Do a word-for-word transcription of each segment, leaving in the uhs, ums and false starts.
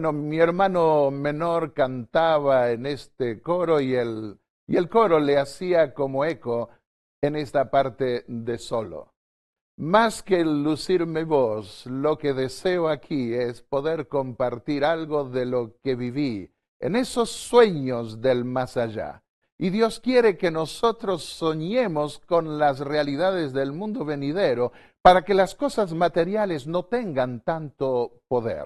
bueno, mi hermano menor cantaba en este coro y el, y el coro le hacía como eco en esta parte de solo. Más que lucir mi voz, lo que deseo aquí es poder compartir algo de lo que viví en esos sueños del más allá. Y Dios quiere que nosotros soñemos con las realidades del mundo venidero para que las cosas materiales no tengan tanto poder.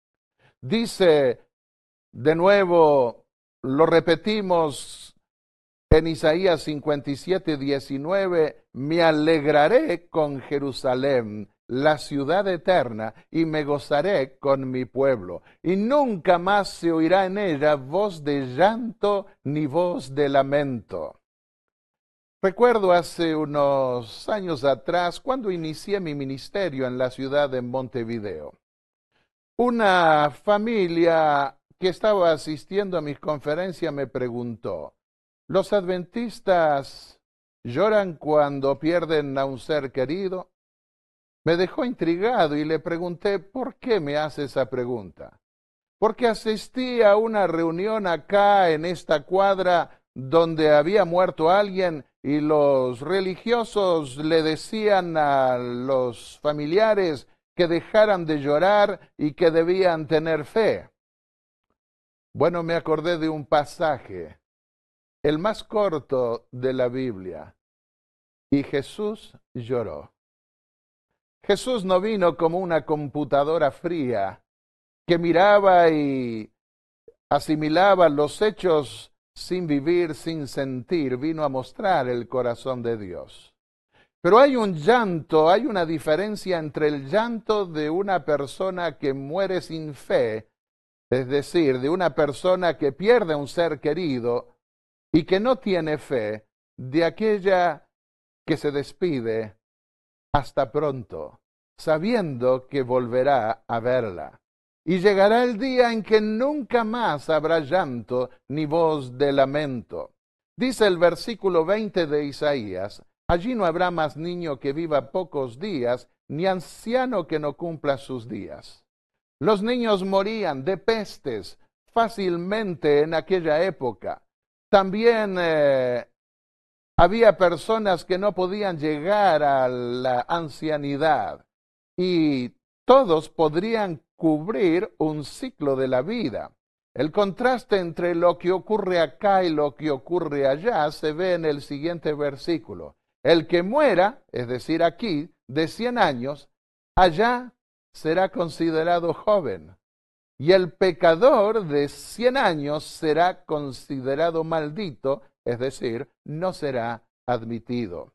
Dice de nuevo, lo repetimos en Isaías cincuenta y siete, diecinueve, me alegraré con Jerusalén, la ciudad eterna, y me gozaré con mi pueblo. Y nunca más se oirá en ella voz de llanto ni voz de lamento. Recuerdo hace unos años atrás, cuando inicié mi ministerio en la ciudad de Montevideo, una familia que estaba asistiendo a mis conferencias me preguntó, ¿los adventistas lloran cuando pierden a un ser querido? Me dejó intrigado y le pregunté, ¿por qué me hace esa pregunta? Porque asistí a una reunión acá en esta cuadra donde había muerto alguien y los religiosos le decían a los familiares que dejaran de llorar y que debían tener fe. Bueno, me acordé de un pasaje, el más corto de la Biblia, y Jesús lloró. Jesús no vino como una computadora fría que miraba y asimilaba los hechos sin vivir, sin sentir, vino a mostrar el corazón de Dios. Pero hay un llanto, hay una diferencia entre el llanto de una persona que muere sin fe, es decir, de una persona que pierde a un ser querido y que no tiene fe, de aquella que se despide hasta pronto, sabiendo que volverá a verla. Y llegará el día en que nunca más habrá llanto ni voz de lamento. Dice el versículo veinte de Isaías, allí no habrá más niño que viva pocos días, ni anciano que no cumpla sus días. Los niños morían de pestes fácilmente en aquella época. También eh, había personas que no podían llegar a la ancianidad y todos podrían cubrir un ciclo de la vida. El contraste entre lo que ocurre acá y lo que ocurre allá se ve en el siguiente versículo. El que muera, es decir, aquí, de cien años, allá será considerado joven. Y el pecador de cien años será considerado maldito, es decir, no será admitido.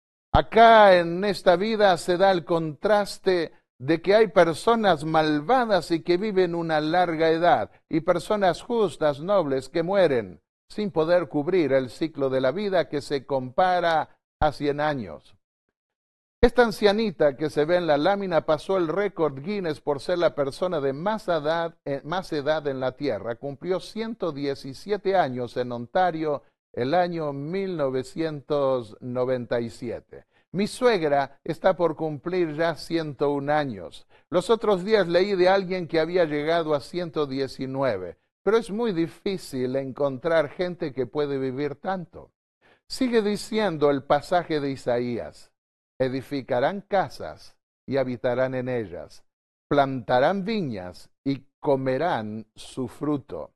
Acá en esta vida se da el contraste de que hay personas malvadas y que viven una larga edad, y personas justas, nobles, que mueren sin poder cubrir el ciclo de la vida que se compara a cien años. Esta ancianita que se ve en la lámina pasó el récord Guinness por ser la persona de más edad, eh, más edad en la Tierra. Cumplió ciento diecisiete años en Ontario el año mil novecientos noventa y siete. Mi suegra está por cumplir ya ciento un años. Los otros días leí de alguien que había llegado a ciento diecinueve, pero es muy difícil encontrar gente que puede vivir tanto. Sigue diciendo el pasaje de Isaías. Edificarán casas y habitarán en ellas, plantarán viñas y comerán su fruto.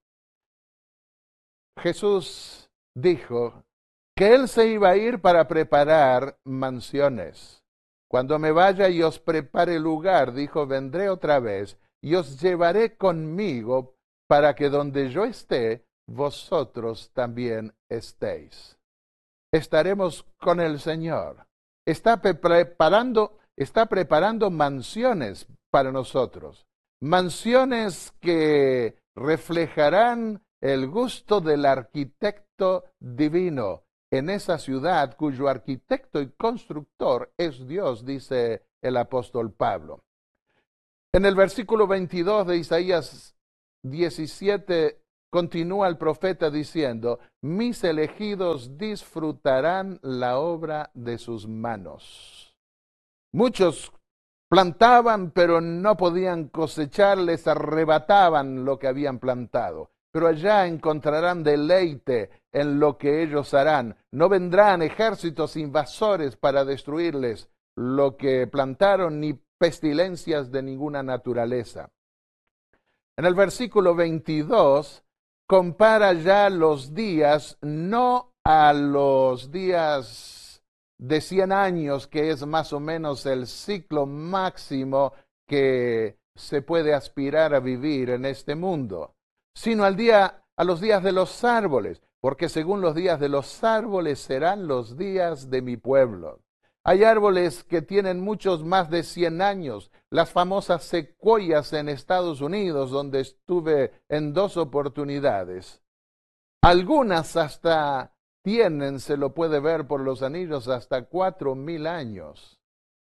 Jesús dijo que Él se iba a ir para preparar mansiones. Cuando me vaya y os prepare lugar, dijo, vendré otra vez y os llevaré conmigo para que donde yo esté, vosotros también estéis. Estaremos con el Señor. Está preparando, está preparando mansiones para nosotros, mansiones que reflejarán el gusto del arquitecto divino en esa ciudad cuyo arquitecto y constructor es Dios, dice el apóstol Pablo. En el versículo veintidós de Isaías diecisiete continúa el profeta diciendo, mis elegidos disfrutarán la obra de sus manos. Muchos Plantaban, pero no podían cosechar, les arrebataban lo que habían plantado. Pero allá encontrarán deleite en lo que ellos harán. No vendrán ejércitos invasores para destruirles lo que plantaron, ni pestilencias de ninguna naturaleza. En el versículo veintidós compara ya los días, no a los días de cien años, que es más o menos el ciclo máximo que se puede aspirar a vivir en este mundo, sino al día, a los días de los árboles, porque según los días de los árboles serán los días de mi pueblo. Hay árboles que tienen muchos más de cien años, las famosas secuoyas en Estados Unidos, donde estuve en dos oportunidades. Algunas hasta tienen, se lo puede ver por los anillos, hasta cuatro mil años.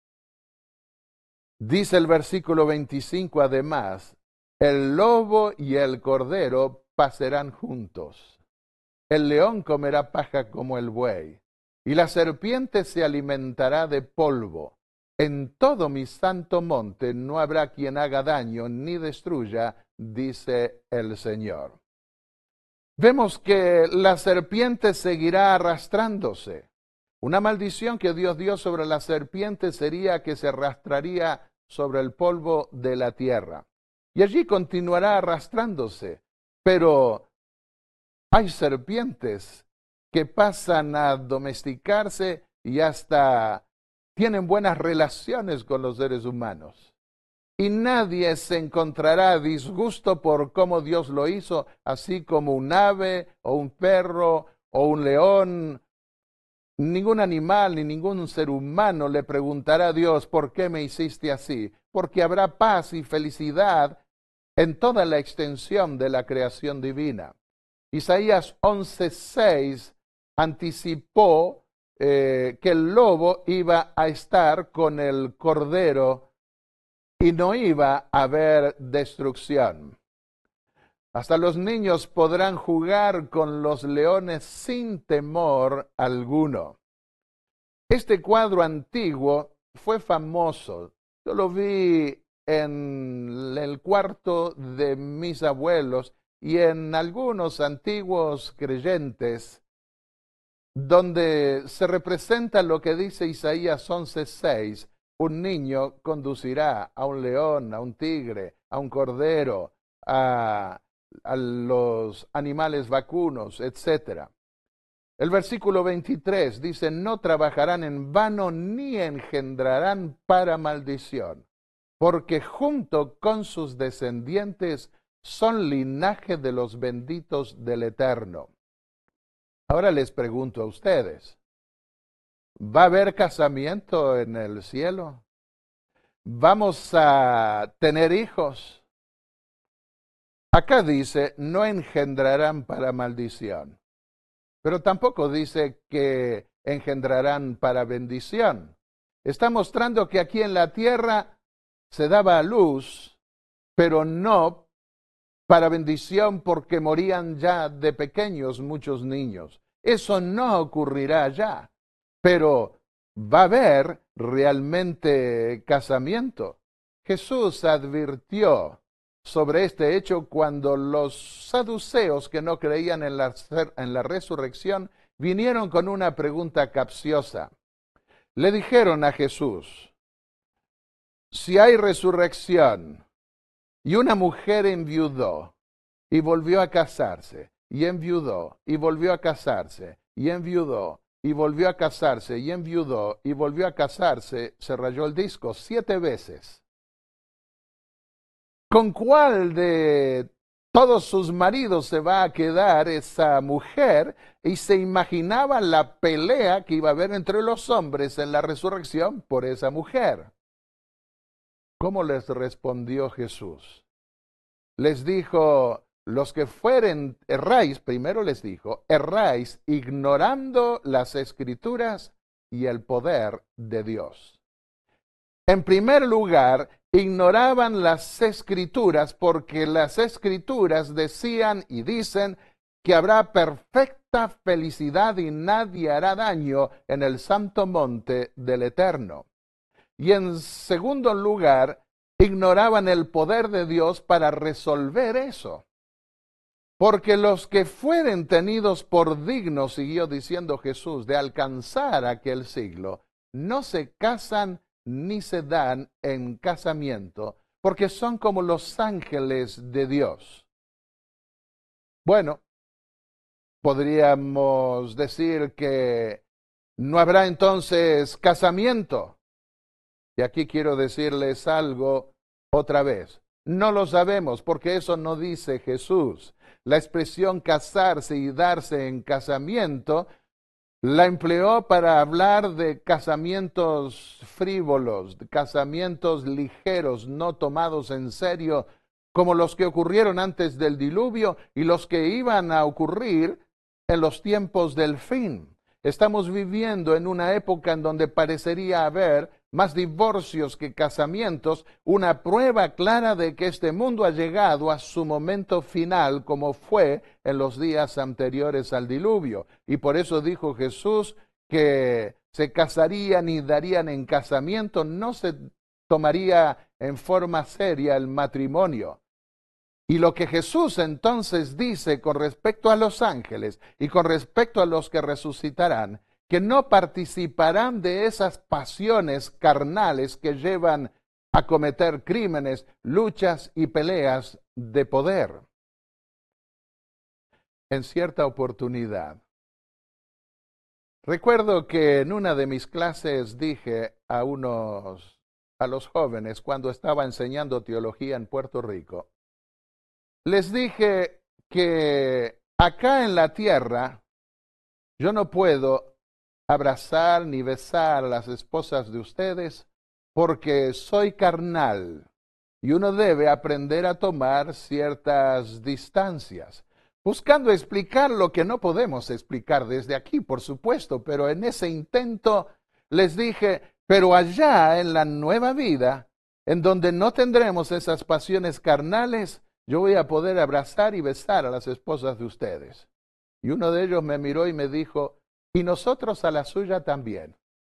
Dice el versículo veinticinco además, el lobo y el cordero pasarán juntos. El león comerá paja como el buey, y la serpiente se alimentará de polvo. En todo mi santo monte no habrá quien haga daño ni destruya, dice el Señor. Vemos que la serpiente seguirá arrastrándose. Una maldición que Dios dio sobre la serpiente sería que se arrastraría sobre el polvo de la tierra. Y allí continuará arrastrándose. Pero hay serpientes que pasan a domesticarse y hasta tienen buenas relaciones con los seres humanos. Y nadie se encontrará a disgusto por cómo Dios lo hizo, así como un ave o un perro o un león. Ningún animal ni ningún ser humano le preguntará a Dios, ¿por qué me hiciste así? Porque habrá paz y felicidad en toda la extensión de la creación divina. Isaías once seis anticipó eh, que el lobo iba a estar con el cordero y no iba a haber destrucción. Hasta los niños podrán jugar con los leones sin temor alguno. Este cuadro antiguo fue famoso. Yo lo vi en el cuarto de mis abuelos y en algunos antiguos creyentes, donde se representa lo que dice Isaías once seis. Un niño conducirá a un león, a un tigre, a un cordero, a, a los animales vacunos, etcétera. El versículo veintitrés dice, no trabajarán en vano ni engendrarán para maldición, porque junto con sus descendientes son linaje de los benditos del Eterno. Ahora les pregunto a ustedes, ¿va a haber casamiento en el cielo? ¿Vamos a tener hijos? Acá dice, no engendrarán para maldición, pero tampoco dice que engendrarán para bendición. Está mostrando que aquí en la tierra se daba a luz, pero no para bendición porque morían ya de pequeños muchos niños. Eso no ocurrirá allá. Pero va a haber realmente casamiento. Jesús advirtió sobre este hecho cuando los saduceos que no creían en la, en la resurrección vinieron con una pregunta capciosa. Le dijeron a Jesús, si hay resurrección y una mujer enviudó y volvió a casarse, y enviudó y volvió a casarse, y enviudó, y volvió a casarse, y enviudó, y volvió a casarse, se rayó el disco siete veces. ¿Con cuál de todos sus maridos se va a quedar esa mujer? Y se imaginaba la pelea que iba a haber entre los hombres en la resurrección por esa mujer. ¿Cómo les respondió Jesús? Les dijo, los que fueren, erráis, primero les dijo, erráis ignorando las Escrituras y el poder de Dios. En primer lugar, ignoraban las Escrituras porque las Escrituras decían y dicen que habrá perfecta felicidad y nadie hará daño en el santo monte del Eterno. Y en segundo lugar, ignoraban el poder de Dios para resolver eso. Porque los que fueren tenidos por dignos, siguió diciendo Jesús, de alcanzar aquel siglo, no se casan ni se dan en casamiento, porque son como los ángeles de Dios. Bueno, podríamos decir que no habrá entonces casamiento. Y aquí quiero decirles algo otra vez. No lo sabemos porque eso no dice Jesús. La expresión casarse y darse en casamiento la empleó para hablar de casamientos frívolos, de casamientos ligeros, no tomados en serio, como los que ocurrieron antes del diluvio y los que iban a ocurrir en los tiempos del fin. Estamos viviendo en una época en donde parecería haber más divorcios que casamientos, una prueba clara de que este mundo ha llegado a su momento final, como fue en los días anteriores al diluvio. Y por eso dijo Jesús que se casarían y darían en casamiento, no se tomaría en forma seria el matrimonio. Y lo que Jesús entonces dice con respecto a los ángeles y con respecto a los que resucitarán, que no participarán de esas pasiones carnales que llevan a cometer crímenes, luchas y peleas de poder. En cierta oportunidad, recuerdo que en una de mis clases dije a unos, a los jóvenes, cuando estaba enseñando teología en Puerto Rico, les dije que acá en la tierra yo no puedo abrazar ni besar a las esposas de ustedes porque soy carnal y uno debe aprender a tomar ciertas distancias, buscando explicar lo que no podemos explicar desde aquí, por supuesto, pero en ese intento les dije, pero allá en la nueva vida, en donde no tendremos esas pasiones carnales, yo voy a poder abrazar y besar a las esposas de ustedes. Y uno de ellos me miró y me dijo, y nosotros a la suya también.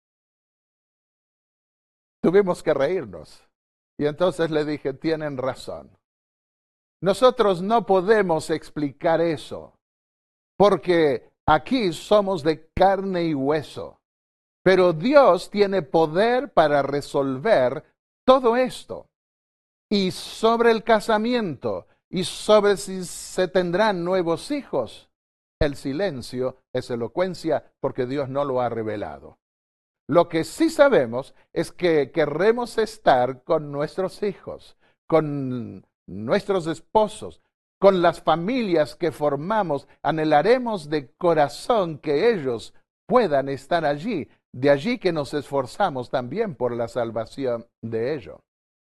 Tuvimos que reírnos. Y entonces le dije, tienen razón. Nosotros no podemos explicar eso, porque aquí somos de carne y hueso. Pero Dios tiene poder para resolver todo esto. Y sobre el casamiento, y sobre si se tendrán nuevos hijos, el silencio es elocuencia porque Dios no lo ha revelado. Lo que sí sabemos es que querremos estar con nuestros hijos, con nuestros esposos, con las familias que formamos. Anhelaremos de corazón que ellos puedan estar allí. De allí que nos esforzamos también por la salvación de ellos.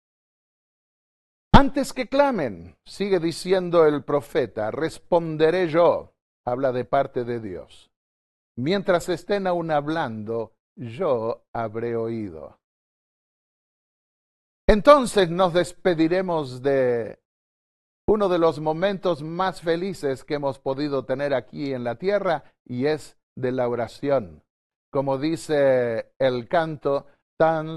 Antes que clamen, sigue diciendo el profeta, responderé yo. Habla de parte de Dios. Mientras estén aún hablando, yo habré oído. Entonces nos despediremos de uno de los momentos más felices que hemos podido tener aquí en la tierra, y es de la oración. Como dice el canto, tan